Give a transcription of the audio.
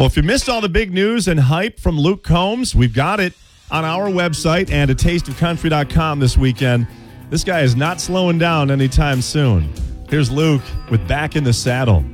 Well, if you missed all the big news and hype from Luke Combs, we've got it on our website and at tasteofcountry.com this weekend. This guy is not slowing down anytime soon. Here's Luke with Back in the Saddle.